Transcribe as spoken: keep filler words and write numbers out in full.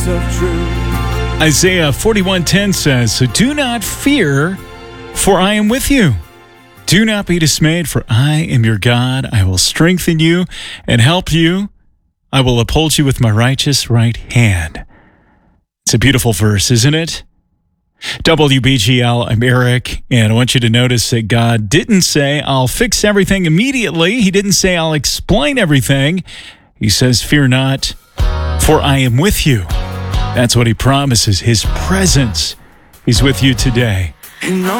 voice of truth. Isaiah forty-one ten says, "So do not fear, for I am with you. Do not be dismayed, for I am your God. I will strengthen you and help you. I will uphold you with my righteous right hand." It's a beautiful verse, isn't it? W B G L, I'm Eric, and I want you to notice that God didn't say, "I'll fix everything immediately." He didn't say, "I'll explain everything." He says, "Fear not, for I am with you." That's what he promises, his presence. He's with you today. And